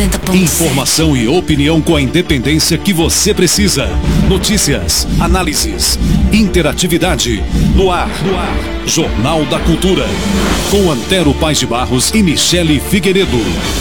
90.7. Informação e opinião com a independência que você precisa. Notícias, análises, interatividade. No ar. Jornal da Cultura. Com Antero Paes de Barros e Michele Figueiredo.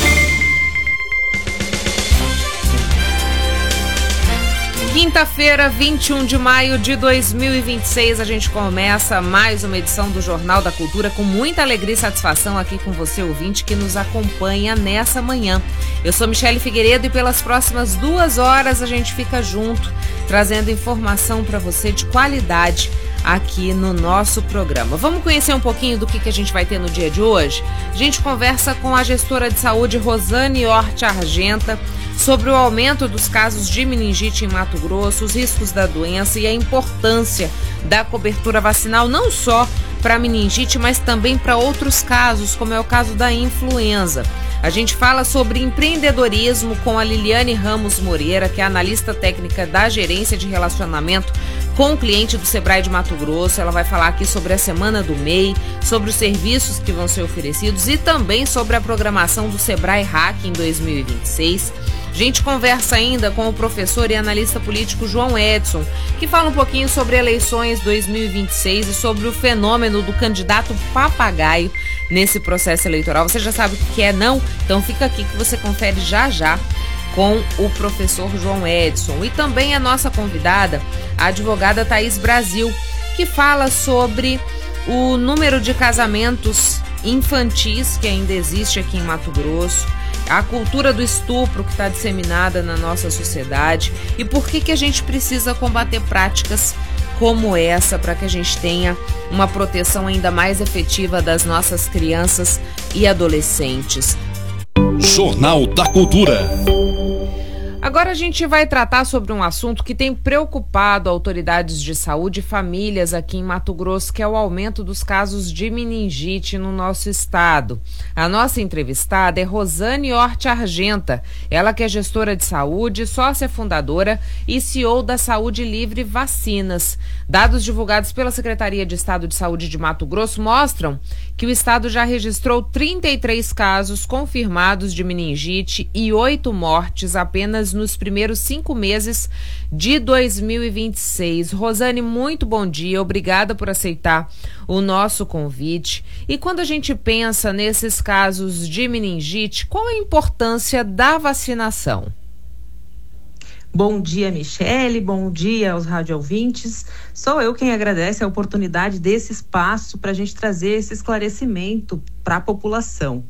Quinta-feira, 21 de maio de 2026, a gente começa mais uma edição do Jornal da Cultura com muita alegria e satisfação aqui com você, ouvinte, que nos acompanha nessa manhã. Eu sou Michele Figueiredo e pelas próximas 2 horas a gente fica junto, trazendo informação para você de qualidade aqui no nosso programa. Vamos conhecer um pouquinho do que a gente vai ter no dia de hoje? A gente conversa com a gestora de saúde Rosane Hort Argenta sobre o aumento dos casos de meningite em Mato Grosso, os riscos da doença e a importância da cobertura vacinal, não só para meningite, mas também para outros casos, como é o caso da influenza. A gente fala sobre empreendedorismo com a Liliane Ramos Moreira, que é analista técnica da Gerência de Relacionamento com o cliente do Sebrae de Mato Grosso. Ela vai falar aqui sobre a Semana do MEI, sobre os serviços que vão ser oferecidos e também sobre a programação do Sebrae Hack em 2026. A gente conversa ainda com o professor e analista político João Edson, que fala um pouquinho sobre eleições 2026 e sobre o fenômeno do candidato papagaio nesse processo eleitoral. Você já sabe o que é, não? Então fica aqui que você confere já com o professor João Edson. E também a nossa convidada, a advogada Thaís Brasil, que fala sobre o número de casamentos infantis que ainda existe aqui em Mato Grosso, a cultura do estupro que está disseminada na nossa sociedade e por que a gente precisa combater práticas como essa para que a gente tenha uma proteção ainda mais efetiva das nossas crianças e adolescentes. Jornal da Cultura. Agora a gente vai tratar sobre um assunto que tem preocupado autoridades de saúde e famílias aqui em Mato Grosso, que é o aumento dos casos de meningite no nosso estado. A nossa entrevistada é Rosane Hort Argenta, ela que é gestora de saúde, sócia fundadora e CEO da Saúde Livre Vacinas. Dados divulgados pela Secretaria de Estado de Saúde de Mato Grosso mostram que o estado já registrou 33 casos confirmados de meningite e 8 mortes apenas nos primeiros 5 meses de 2026. Rosane, muito bom dia, obrigada por aceitar o nosso convite. E quando a gente pensa nesses casos de meningite, qual a importância da vacinação? Bom dia, Michele, bom dia aos radioouvintes. Sou eu quem agradece a oportunidade desse espaço para a gente trazer esse esclarecimento para a população.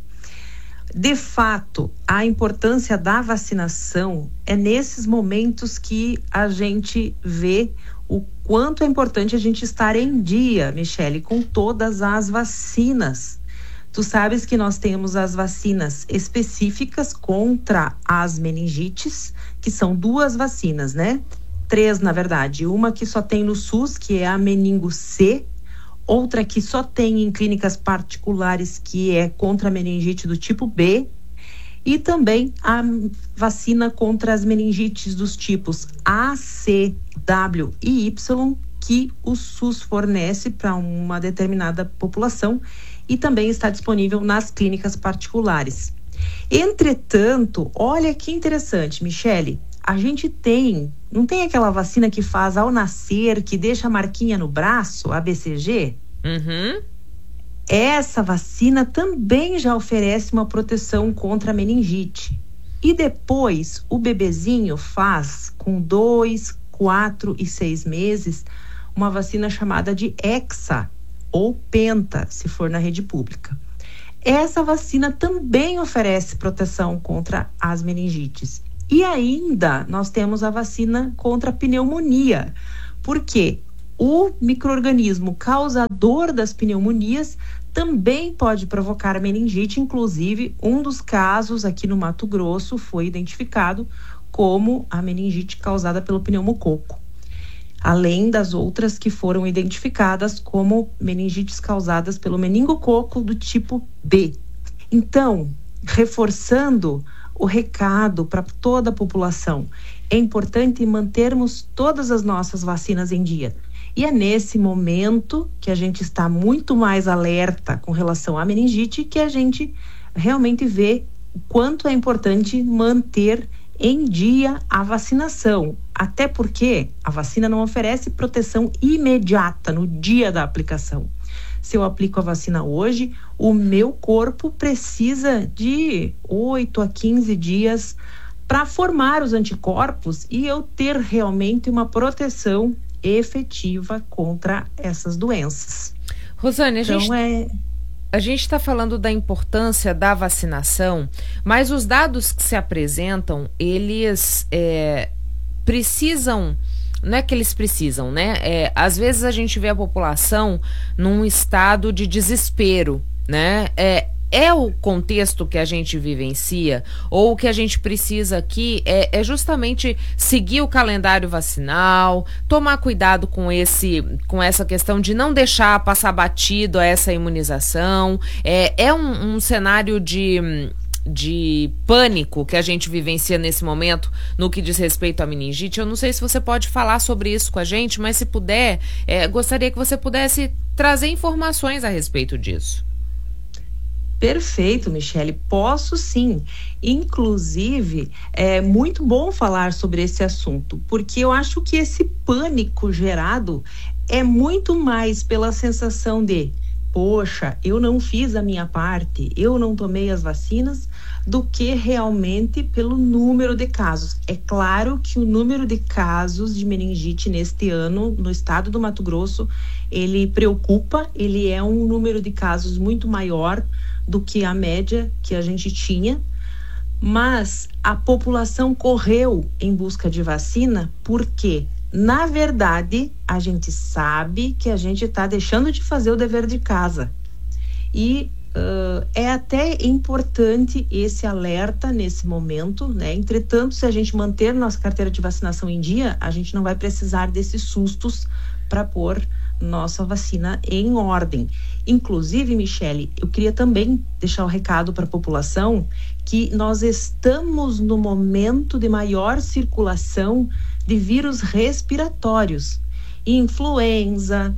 De fato, a importância da vacinação é nesses momentos que a gente vê o quanto é importante a gente estar em dia, Michele, com todas as vacinas. Tu sabes que nós temos as vacinas específicas contra as meningites, que são 2 vacinas, né? 3, na verdade. Uma que só tem no SUS, que é a meningo C, outra que só tem em clínicas particulares, que é contra a meningite do tipo B, e também a vacina contra as meningites dos tipos A, C, W e Y, que o SUS fornece para uma determinada população e também está disponível nas clínicas particulares. Entretanto, olha que interessante, Michele, a gente não tem aquela vacina que faz ao nascer, que deixa a marquinha no braço, a BCG? Uhum. Essa vacina também já oferece uma proteção contra a meningite. E depois, o bebezinho faz, com 2, 4 e 6 meses, uma vacina chamada de Hexa ou Penta, se for na rede pública. Essa vacina também oferece proteção contra as meningites. E ainda nós temos a vacina contra a pneumonia, porque o micro-organismo causador das pneumonias também pode provocar meningite. Inclusive, um dos casos aqui no Mato Grosso foi identificado como a meningite causada pelo pneumococo, além das outras que foram identificadas como meningites causadas pelo meningococo do tipo B. Então, reforçando o recado para toda a população, é importante mantermos todas as nossas vacinas em dia. E é nesse momento que a gente está muito mais alerta com relação à meningite, que a gente realmente vê o quanto é importante manter em dia a vacinação, até porque a vacina não oferece proteção imediata no dia da aplicação. Se eu aplico a vacina hoje, o meu corpo precisa de 8 a 15 dias para formar os anticorpos e eu ter realmente uma proteção efetiva contra essas doenças. Rosane, a gente está falando da importância da vacinação, mas os dados que se apresentam, eles precisam... Não é que eles precisam, né? Às vezes a gente vê a população num estado de desespero, né? É o contexto que a gente vivencia, ou o que a gente precisa aqui é justamente seguir o calendário vacinal, tomar cuidado com essa questão de não deixar passar batido essa imunização. É um cenário de pânico que a gente vivencia nesse momento no que diz respeito à meningite. Eu não sei se você pode falar sobre isso com a gente, mas se puder, gostaria que você pudesse trazer informações a respeito disso. Perfeito, Michele, posso sim. Inclusive, é muito bom falar sobre esse assunto, porque eu acho que esse pânico gerado é muito mais pela sensação de poxa, eu não fiz a minha parte, eu não tomei as vacinas, do que realmente pelo número de casos. É claro que o número de casos de meningite neste ano, no estado do Mato Grosso, ele preocupa, ele é um número de casos muito maior do que a média que a gente tinha, mas a população correu em busca de vacina porque, na verdade, a gente sabe que a gente está deixando de fazer o dever de casa. E é até importante esse alerta nesse momento, né? Entretanto, se a gente manter nossa carteira de vacinação em dia, a gente não vai precisar desses sustos para pôr nossa vacina em ordem. Inclusive, Michele, eu queria também deixar o recado para a população que nós estamos no momento de maior circulação de vírus respiratórios, influenza,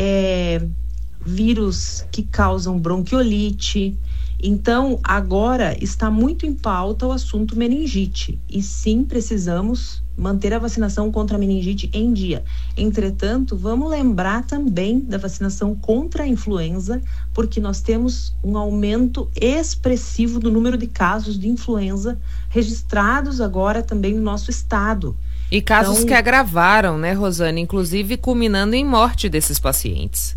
vírus que causam bronquiolite. Então, agora está muito em pauta o assunto meningite. E sim, precisamos manter a vacinação contra a meningite em dia. Entretanto, vamos lembrar também da vacinação contra a influenza, porque nós temos um aumento expressivo do número de casos de influenza registrados agora também no nosso estado. E casos que agravaram, né, Rosane? Inclusive culminando em morte desses pacientes.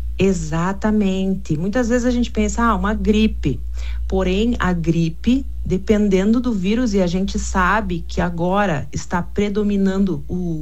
Exatamente. Muitas vezes a gente pensa, uma gripe. Porém, a gripe, dependendo do vírus, e a gente sabe que agora está predominando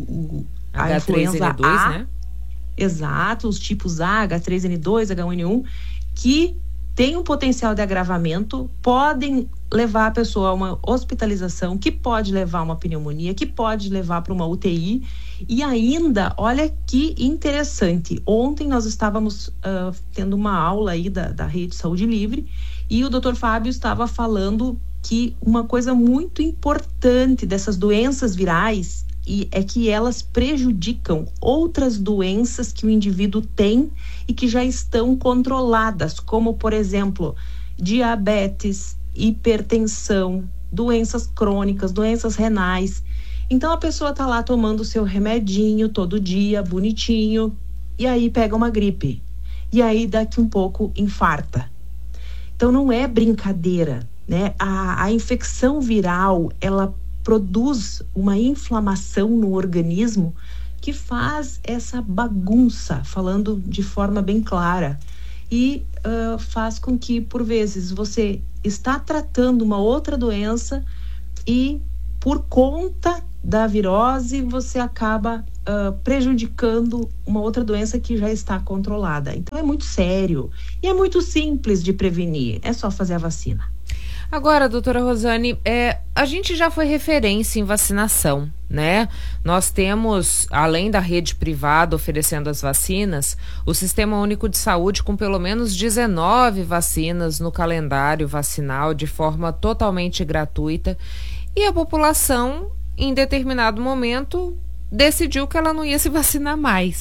a H3N2, influenza A, né? Exato, os tipos A, H3N2, H1N1, que tem um potencial de agravamento, podem levar a pessoa a uma hospitalização, que pode levar a uma pneumonia, que pode levar para uma UTI. E ainda, olha que interessante, ontem nós estávamos tendo uma aula aí da Rede Saúde Livre e o Dr. Fábio estava falando que uma coisa muito importante dessas doenças virais é que elas prejudicam outras doenças que o indivíduo tem e que já estão controladas, como, por exemplo, diabetes, hipertensão, doenças crônicas, doenças renais. Então a pessoa está lá tomando o seu remedinho todo dia, bonitinho, e aí pega uma gripe. E aí daqui um pouco infarta. Então não é brincadeira, né? A infecção viral, ela produz uma inflamação no organismo que faz essa bagunça, falando de forma bem clara, e faz com que, por vezes, você está tratando uma outra doença e, por conta da virose, você acaba prejudicando uma outra doença que já está controlada. Então é muito sério e é muito simples de prevenir, é só fazer a vacina. Agora, doutora Rosane, a gente já foi referência em vacinação, né? Nós temos, além da rede privada oferecendo as vacinas, o Sistema Único de Saúde com pelo menos 19 vacinas no calendário vacinal de forma totalmente gratuita, e a população, em determinado momento, decidiu que ela não ia se vacinar mais,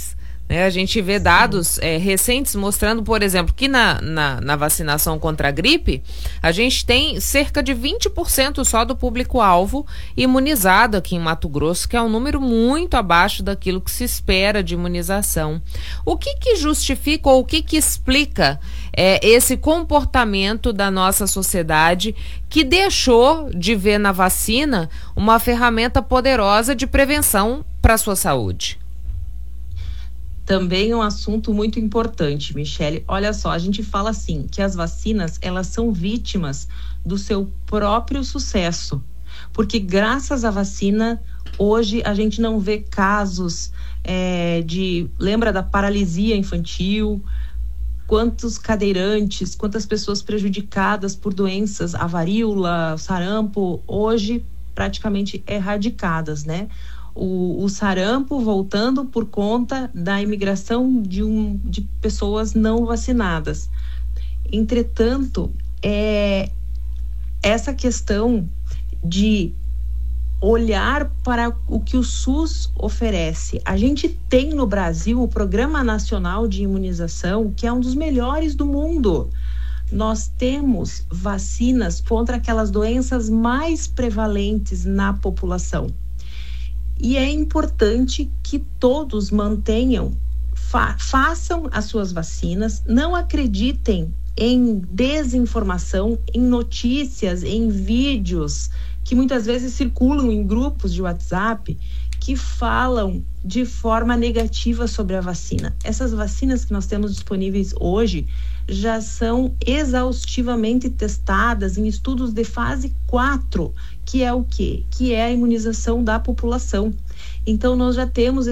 A gente vê dados recentes mostrando, por exemplo, que na vacinação contra a gripe, a gente tem cerca de 20% só do público-alvo imunizado aqui em Mato Grosso, que é um número muito abaixo daquilo que se espera de imunização. O que justifica ou o que explica esse comportamento da nossa sociedade que deixou de ver na vacina uma ferramenta poderosa de prevenção para a sua saúde? Também um assunto muito importante, Michele. Olha só, a gente fala assim, que as vacinas, elas são vítimas do seu próprio sucesso. Porque graças à vacina, hoje a gente não vê casos lembra da paralisia infantil, quantos cadeirantes, quantas pessoas prejudicadas por doenças, a varíola, sarampo, hoje praticamente erradicadas, né? O sarampo voltando por conta da imigração de pessoas não vacinadas. Entretanto, essa questão de olhar para o que o SUS oferece. A gente tem no Brasil o Programa Nacional de Imunização, que é um dos melhores do mundo. Nós temos vacinas contra aquelas doenças mais prevalentes na população. E é importante que todos mantenham, façam as suas vacinas, não acreditem em desinformação, em notícias, em vídeos que muitas vezes circulam em grupos de WhatsApp que falam de forma negativa sobre a vacina. Essas vacinas que nós temos disponíveis hoje já são exaustivamente testadas em estudos de fase 4, que é o quê? Que é a imunização da população. Então, nós já temos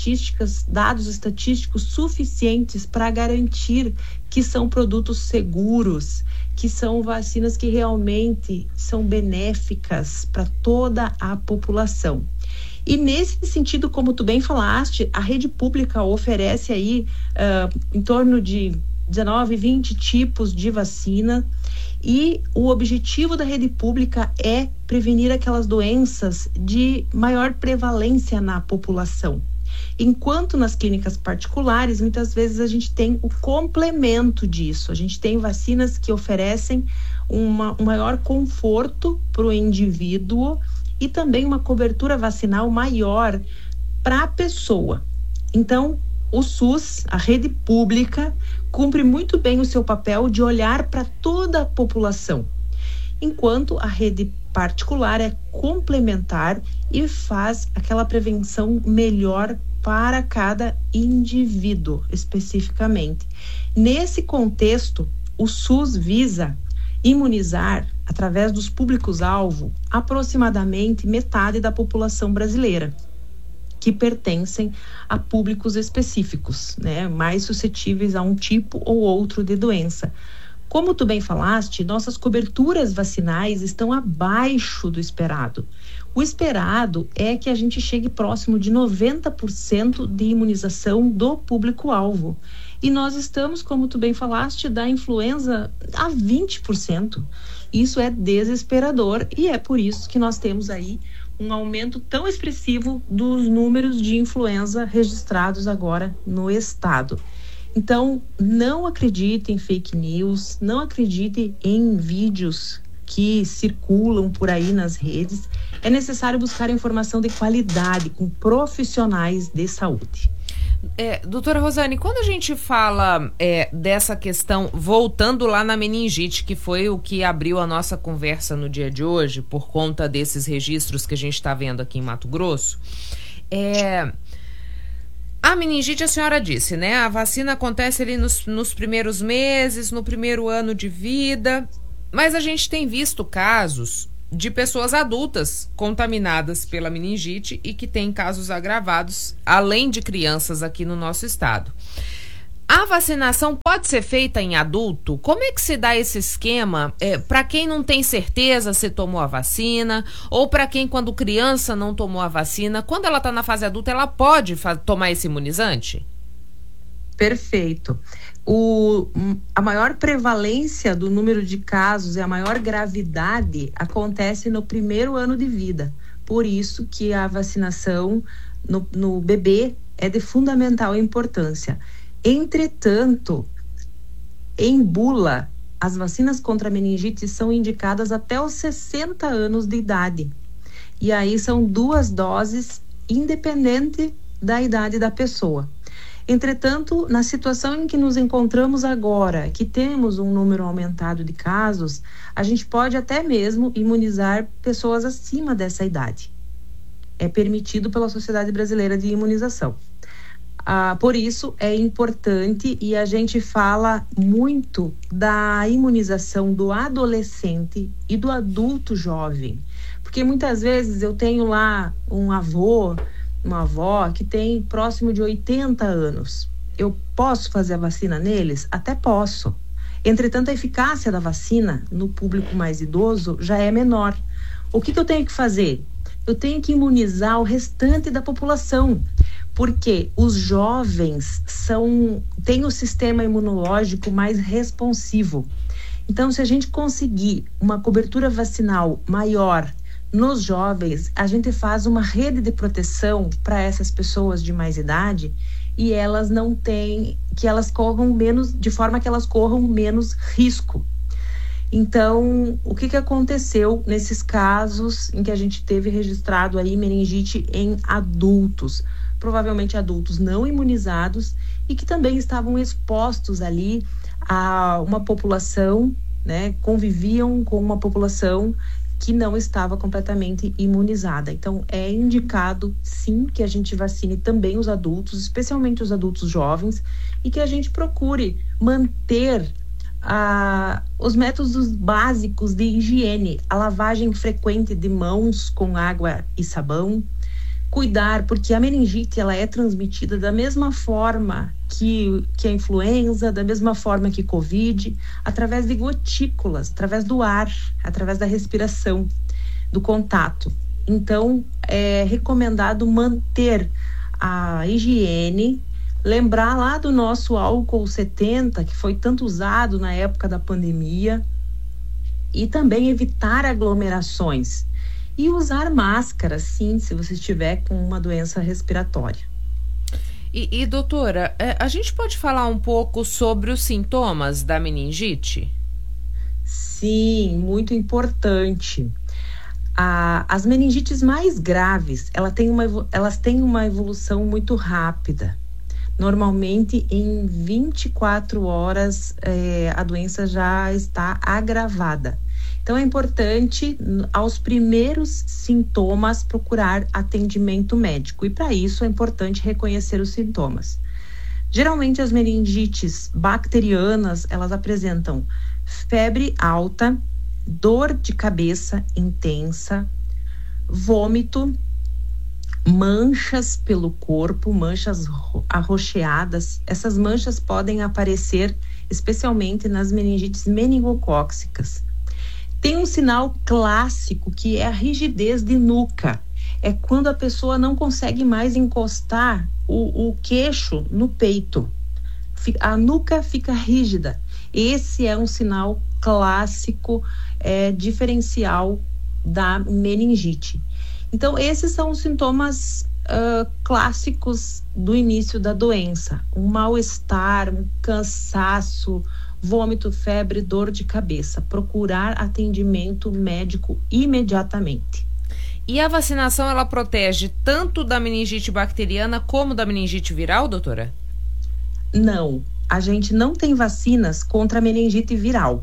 dados estatísticos suficientes para garantir que são produtos seguros, que são vacinas que realmente são benéficas para toda a população. E nesse sentido, como tu bem falaste, a rede pública oferece aí em torno de 19, 20 tipos de vacina, e o objetivo da rede pública é prevenir aquelas doenças de maior prevalência na população. Enquanto nas clínicas particulares, muitas vezes a gente tem o complemento disso. A gente tem vacinas que oferecem um maior conforto para o indivíduo e também uma cobertura vacinal maior para a pessoa. Então, o SUS, a rede pública, cumpre muito bem o seu papel de olhar para toda a população, enquanto a rede particular é complementar e faz aquela prevenção melhor para cada indivíduo especificamente. Nesse contexto, o SUS visa imunizar, através dos públicos-alvo, aproximadamente metade da população brasileira, que pertencem a públicos específicos, né, mais suscetíveis a um tipo ou outro de doença. Como tu bem falaste, nossas coberturas vacinais estão abaixo do esperado. O esperado é que a gente chegue próximo de 90% de imunização do público-alvo. E nós estamos, como tu bem falaste, da influenza a 20%. Isso é desesperador e é por isso que nós temos aí um aumento tão expressivo dos números de influenza registrados agora no estado. Então, não acredite em fake news, não acredite em vídeos que circulam por aí nas redes. É necessário buscar informação de qualidade com profissionais de saúde. Doutora Rosane, quando a gente fala dessa questão, voltando lá na meningite, que foi o que abriu a nossa conversa no dia de hoje, por conta desses registros que a gente está vendo aqui em Mato Grosso, a meningite, a senhora disse, né? A vacina acontece ali nos primeiros meses, no primeiro ano de vida, mas a gente tem visto casos de pessoas adultas contaminadas pela meningite e que têm casos agravados, além de crianças aqui no nosso estado. A vacinação pode ser feita em adulto? Como é que se dá esse esquema para quem não tem certeza se tomou a vacina, ou para quem, quando criança, não tomou a vacina? Quando ela está na fase adulta, ela pode tomar esse imunizante? Perfeito. A maior prevalência do número de casos e a maior gravidade acontece no primeiro ano de vida. Por isso que a vacinação no bebê é de fundamental importância. Entretanto, em bula, as vacinas contra a meningite são indicadas até os 60 anos de idade. E aí são 2 doses, independente da idade da pessoa. Entretanto, na situação em que nos encontramos agora, que temos um número aumentado de casos, a gente pode até mesmo imunizar pessoas acima dessa idade. É permitido pela Sociedade Brasileira de Imunização. Por isso, é importante, e a gente fala muito da imunização do adolescente e do adulto jovem. Porque muitas vezes eu tenho lá um avô, uma avó que tem próximo de 80 anos. Eu posso fazer a vacina neles? Até posso. Entretanto, a eficácia da vacina no público mais idoso já é menor. O que eu tenho que fazer? Eu tenho que imunizar o restante da população, porque os jovens têm o sistema imunológico mais responsivo. Então, se a gente conseguir uma cobertura vacinal maior nos jovens, a gente faz uma rede de proteção para essas pessoas de mais idade e elas não têm, que elas corram menos, de forma que elas corram menos risco. Então, o que aconteceu nesses casos em que a gente teve registrado aí meningite em adultos? Provavelmente adultos não imunizados e que também estavam expostos ali a uma população, né, conviviam com uma população que não estava completamente imunizada. Então, é indicado, sim, que a gente vacine também os adultos, especialmente os adultos jovens, e que a gente procure manter os métodos básicos de higiene, a lavagem frequente de mãos com água e sabão, cuidar, porque a meningite ela é transmitida da mesma forma que a influenza, da mesma forma que Covid, através de gotículas, através do ar, através da respiração, do contato. Então, é recomendado manter a higiene, lembrar lá do nosso álcool 70, que foi tanto usado na época da pandemia, e também evitar aglomerações. E usar máscara, sim, se você estiver com uma doença respiratória. E doutora, a gente pode falar um pouco sobre os sintomas da meningite? Sim, muito importante. As meningites mais graves, elas têm uma evolução muito rápida. Normalmente, em 24 horas, a doença já está agravada. Então, é importante, aos primeiros sintomas, procurar atendimento médico. E, para isso, é importante reconhecer os sintomas. Geralmente, as meningites bacterianas, elas apresentam febre alta, dor de cabeça intensa, vômito, manchas pelo corpo, manchas arroxeadas. Essas manchas podem aparecer especialmente nas meningites meningocócicas. Tem um sinal clássico que é a rigidez de nuca. É quando a pessoa não consegue mais encostar o queixo no peito. A nuca fica rígida. Esse é um sinal clássico, diferencial da meningite. Então, esses são os sintomas clássicos do início da doença. Um mal-estar, um cansaço, vômito, febre, dor de cabeça. Procurar atendimento médico imediatamente. E a vacinação, ela protege tanto da meningite bacteriana como da meningite viral, doutora? Não, a gente não tem vacinas contra a meningite viral.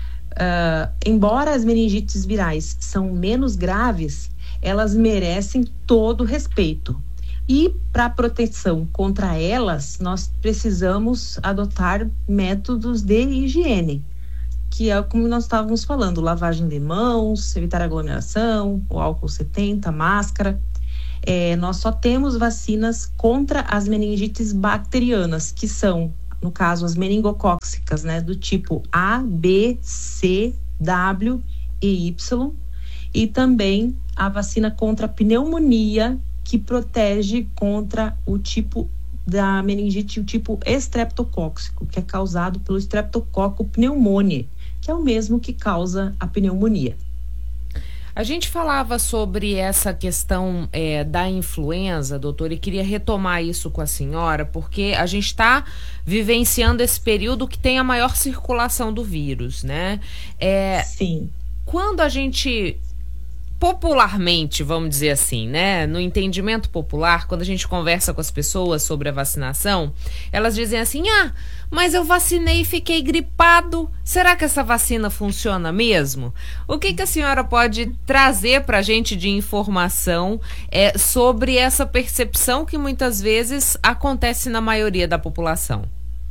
Embora as meningites virais são menos graves, elas merecem todo o respeito. E para proteção contra elas, nós precisamos adotar métodos de higiene, que é como nós estávamos falando, lavagem de mãos, evitar aglomeração, o álcool 70, máscara. Nós só temos vacinas contra as meningites bacterianas, que são, no caso, as meningocócicas, né, do tipo A, B, C, W e Y, e também a vacina contra a pneumonia, que protege contra o tipo da meningite, o tipo estreptocócico, que é causado pelo Streptococcus pneumoniae, que é o mesmo que causa a pneumonia. A gente falava sobre essa questão da influenza, doutor, e queria retomar isso com a senhora, porque a gente está vivenciando esse período que tem a maior circulação do vírus, né? Sim. Quando a gente, popularmente, vamos dizer assim, né? No entendimento popular, quando a gente conversa com as pessoas sobre a vacinação, elas dizem assim, mas eu vacinei e fiquei gripado. Será que essa vacina funciona mesmo? O que a senhora pode trazer para a gente de informação sobre essa percepção que muitas vezes acontece na maioria da população?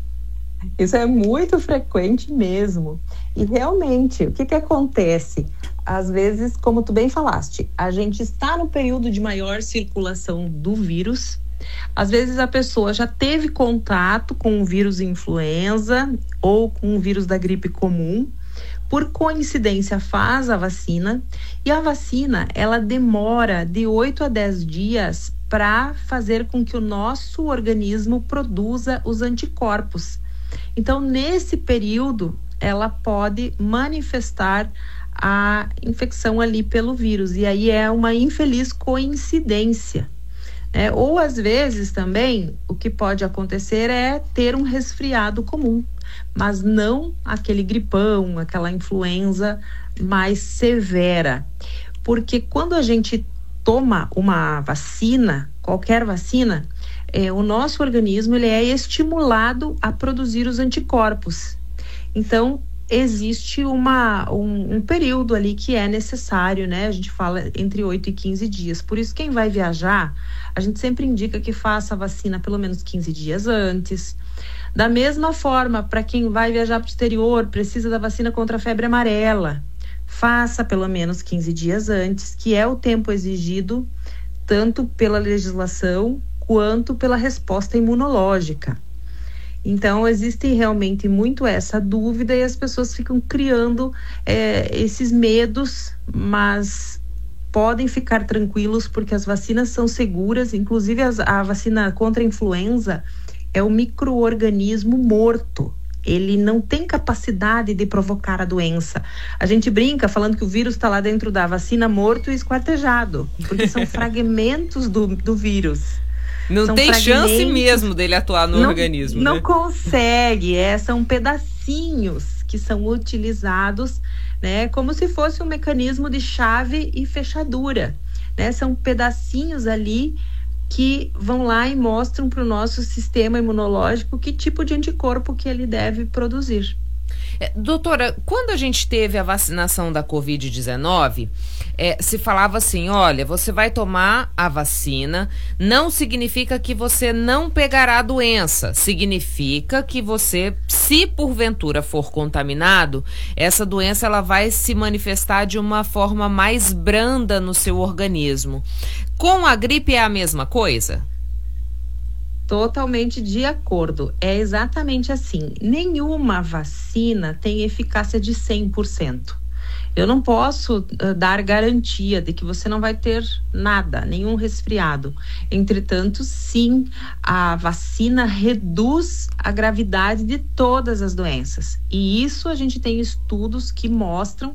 Isso é muito frequente mesmo. E realmente, o que acontece? Às vezes, como tu bem falaste, a gente está no período de maior circulação do vírus. Às vezes a pessoa já teve contato com o vírus influenza ou com o vírus da gripe comum. Por coincidência, faz a vacina. E a vacina, ela demora de 8 a 10 dias para fazer com que o nosso organismo produza os anticorpos. Então, nesse período, ela pode manifestar a infecção ali pelo vírus. E aí é uma infeliz coincidência, né? Ou, às vezes, também, o que pode acontecer é ter um resfriado comum, mas não aquele gripão, aquela influenza mais severa. Porque quando a gente toma uma vacina, qualquer vacina, o nosso organismo ele é estimulado a produzir os anticorpos. Então, existe um período ali que é necessário, né? A gente fala entre 8 e 15 dias. Por isso, quem vai viajar, a gente sempre indica que faça a vacina pelo menos 15 dias antes. Da mesma forma, para quem vai viajar para o exterior, precisa da vacina contra a febre amarela. Faça pelo menos 15 dias antes, que é o tempo exigido tanto pela legislação quanto pela resposta imunológica. Então, existe realmente muito essa dúvida e as pessoas ficam criando esses medos, mas podem ficar tranquilos porque as vacinas são seguras, inclusive a vacina contra a influenza é um micro-organismo morto. Ele não tem capacidade de provocar a doença. A gente brinca falando que o vírus está lá dentro da vacina morto e esquartejado, porque são fragmentos do vírus. Não tem chance mesmo dele atuar no organismo, não, né? Não consegue, são pedacinhos que são utilizados, né, como se fosse um mecanismo de chave e fechadura, né? São pedacinhos ali que vão lá e mostram para o nosso sistema imunológico que tipo de anticorpo que ele deve produzir. Doutora, quando a gente teve a vacinação da Covid-19, se falava assim, olha, você vai tomar a vacina, não significa que você não pegará a doença, significa que você, se porventura for contaminado, essa doença ela vai se manifestar de uma forma mais branda no seu organismo. Com a gripe é a mesma coisa? Totalmente de acordo. É exatamente assim. Nenhuma vacina tem eficácia de 100%. Eu não posso dar garantia de que você não vai ter nada, nenhum resfriado. Entretanto, sim, a vacina reduz a gravidade de todas as doenças. E isso a gente tem estudos que mostram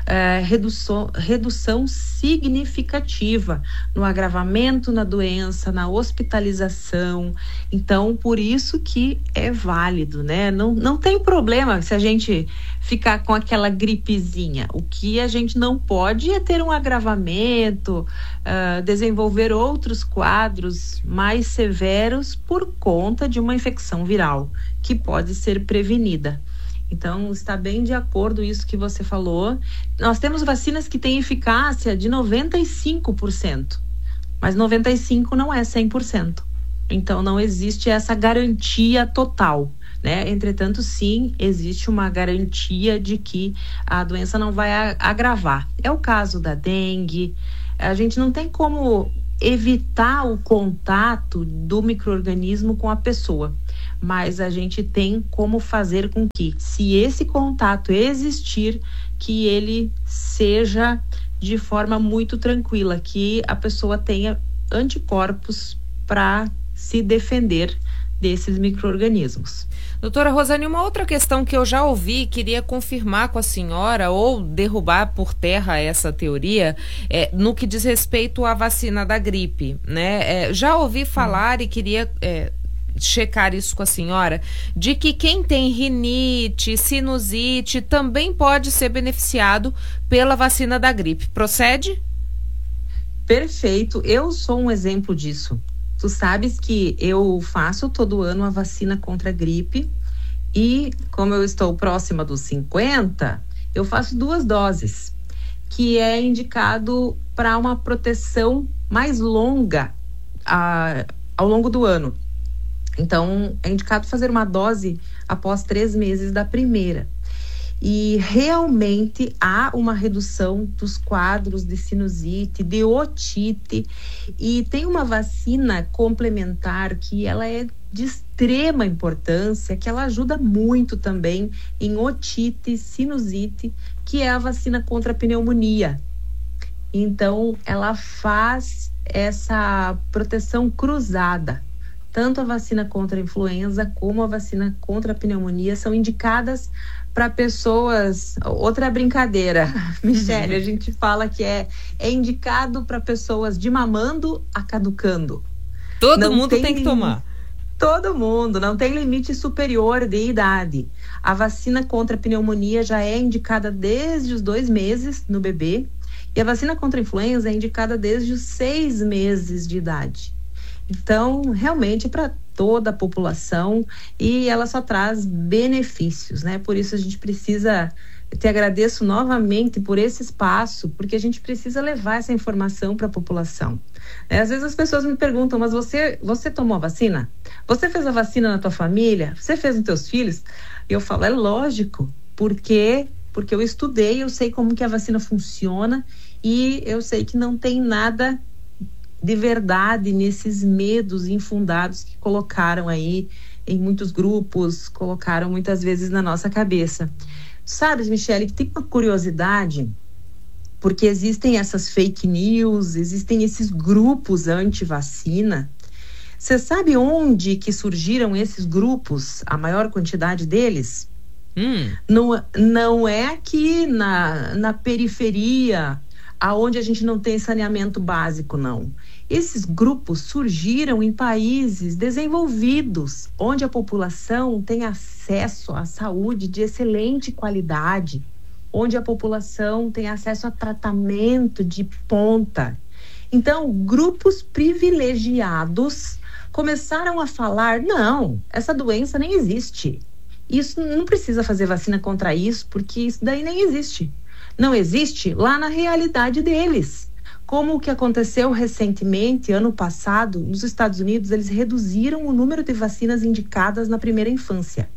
redução significativa no agravamento na doença, na hospitalização. Então, por isso que é válido, né? Não tem problema se a gente ficar com aquela gripezinha. O que a gente não pode é ter um agravamento, desenvolver outros quadros mais severos por conta de uma infecção viral, que pode ser prevenida. Então, está bem de acordo isso que você falou. Nós temos vacinas que têm eficácia de 95%, mas 95% não é 100%. Então, não existe essa garantia total, né? Entretanto, sim, existe uma garantia de que a doença não vai agravar. É o caso da dengue. A gente não tem como evitar o contato do micro-organismo com a pessoa, mas a gente tem como fazer com que, se esse contato existir, que ele seja de forma muito tranquila, que a pessoa tenha anticorpos para se defender desses micro-organismos. Doutora Rosane, uma outra questão que eu já ouvi e queria confirmar com a senhora ou derrubar por terra essa teoria no que diz respeito à vacina da gripe, né? Já ouvi falar e queria checar isso com a senhora, de que quem tem rinite, sinusite, também pode ser beneficiado pela vacina da gripe. Procede? Perfeito, eu sou um exemplo disso. Tu sabes que eu faço todo ano a vacina contra a gripe e, como eu estou próxima dos 50, eu faço 2 doses, que é indicado para uma proteção mais longa ao longo do ano. Então, é indicado fazer uma dose após 3 meses da primeira. E realmente há uma redução dos quadros de sinusite, de otite, e tem uma vacina complementar que ela é de extrema importância, que ela ajuda muito também em otite, sinusite, que é a vacina contra a pneumonia. Então, ela faz essa proteção cruzada. Tanto a vacina contra a influenza como a vacina contra a pneumonia são indicadas para pessoas. Outra brincadeira, Michele, a gente fala que é indicado para pessoas de mamando a caducando. Todo mundo tem que tomar. Todo mundo, não tem limite superior de idade. A vacina contra a pneumonia já é indicada desde os 2 meses no bebê, e a vacina contra a influenza é indicada desde os 6 meses de idade. Então, realmente, para toda a população, e ela só traz benefícios, né? Por isso a gente precisa, eu te agradeço novamente por esse espaço, porque a gente precisa levar essa informação para a população. Às vezes as pessoas me perguntam, mas você tomou a vacina? Você fez a vacina na tua família? Você fez nos teus filhos? E eu falo, é lógico, porque eu estudei, eu sei como que a vacina funciona e eu sei que não tem nada de verdade nesses medos infundados que colocaram aí em muitos grupos, colocaram muitas vezes na nossa cabeça. Sabes, Michele, que tem uma curiosidade, porque existem essas fake news, existem esses grupos anti-vacina. Você sabe onde que surgiram esses grupos, a maior quantidade deles? Não é aqui na periferia, aonde a gente não tem saneamento básico, não. Esses grupos surgiram em países desenvolvidos, onde a população tem acesso à saúde de excelente qualidade, onde a população tem acesso a tratamento de ponta. Então, grupos privilegiados começaram a falar, não, essa doença nem existe. Isso não precisa fazer vacina contra isso, porque isso daí nem existe. Não existe lá na realidade deles. Como o que aconteceu recentemente, ano passado, nos Estados Unidos, eles reduziram o número de vacinas indicadas na primeira infância.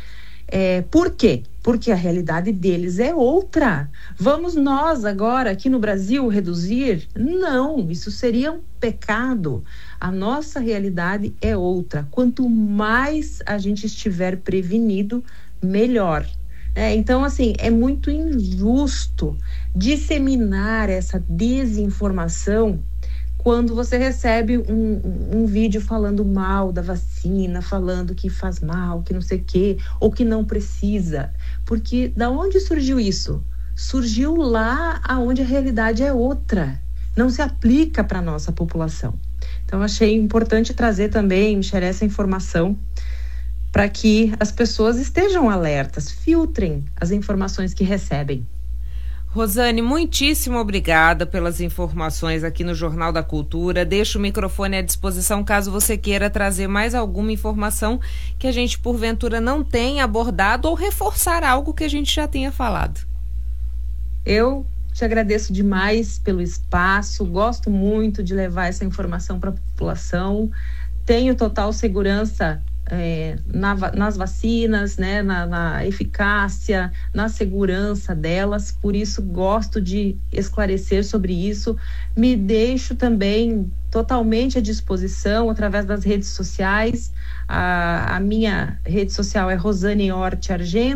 Por quê? Porque a realidade deles é outra. Vamos nós agora, aqui no Brasil, reduzir? Não, isso seria um pecado. A nossa realidade é outra. Quanto mais a gente estiver prevenido, melhor. Então, assim, é muito injusto disseminar essa desinformação quando você recebe um vídeo falando mal da vacina, falando que faz mal, que não sei o quê, ou que não precisa. Porque da onde surgiu isso? Surgiu lá onde a realidade é outra. Não se aplica para a nossa população. Então, achei importante trazer também, Michele, essa informação para que as pessoas estejam alertas, filtrem as informações que recebem. Rosane, muitíssimo obrigada pelas informações aqui no Jornal da Cultura. Deixo o microfone à disposição caso você queira trazer mais alguma informação que a gente, porventura, não tenha abordado ou reforçar algo que a gente já tenha falado. Eu te agradeço demais pelo espaço, gosto muito de levar essa informação para a população, tenho total segurança nas vacinas, né, na eficácia, na segurança delas, por isso gosto de esclarecer sobre isso. Me deixo também totalmente à disposição através das redes sociais. A minha rede social é Rosane Hort Argento.